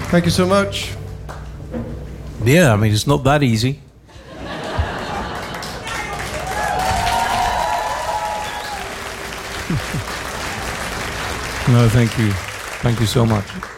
Thank you so much. Yeah, I mean, it's not that easy. No, thank you. Thank you so much.